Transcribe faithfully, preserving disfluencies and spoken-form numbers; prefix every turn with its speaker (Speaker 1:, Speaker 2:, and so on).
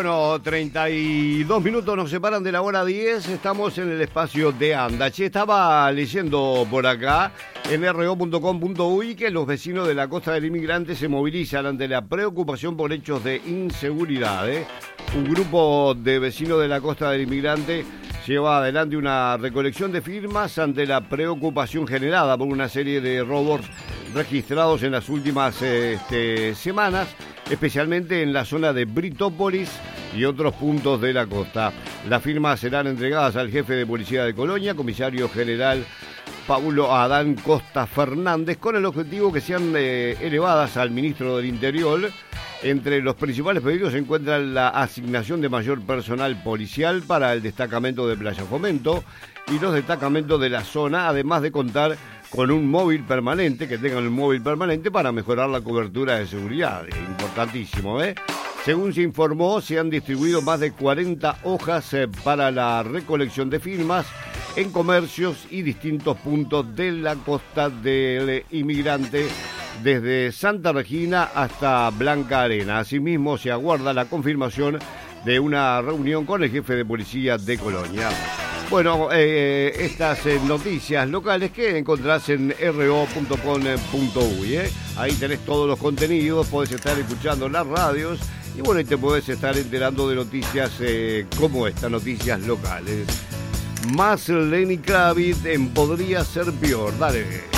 Speaker 1: Bueno, treinta y dos minutos nos separan de la hora diez, estamos en el espacio de Anda. Che, estaba leyendo por acá en erre o punto com punto uy que los vecinos de la Costa del Inmigrante se movilizan ante la preocupación por hechos de inseguridad. ¿eh? Un grupo de vecinos de la Costa del Inmigrante lleva adelante una recolección de firmas ante la preocupación generada por una serie de robos registrados en las últimas este, semanas, especialmente en la zona de Britópolis y otros puntos de la costa. Las firmas serán entregadas al jefe de policía de Colonia, comisario general Paulo Adán Costa Fernández, con el objetivo que sean eh, elevadas al ministro del Interior. Entre los principales pedidos se encuentran la asignación de mayor personal policial para el destacamento de Playa Fomento y los destacamentos de la zona, además de contar con un móvil permanente, que tengan un móvil permanente para mejorar la cobertura de seguridad. Importantísimo, ¿eh? Según se informó, se han distribuido más de cuarenta hojas eh, para la recolección de firmas en comercios y distintos puntos de la Costa del Inmigrante, desde Santa Regina hasta Blanca Arena. Asimismo, se aguarda la confirmación de una reunión con el jefe de policía de Colonia. Bueno, eh, estas eh, noticias locales que encontrás en erre o punto com punto uy. ¿eh? Ahí tenés todos los contenidos, podés estar escuchando las radios y bueno, y te podés estar enterando de noticias eh, como estas, noticias locales. Más Lenny Kravitz en Podría Ser Peor. Dale.